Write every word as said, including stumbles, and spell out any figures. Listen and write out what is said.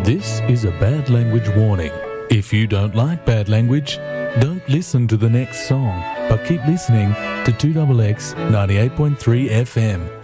This is a bad language warning. If you don't like bad language, don't listen to the next song, but keep listening to two X X ninety-eight point three F M.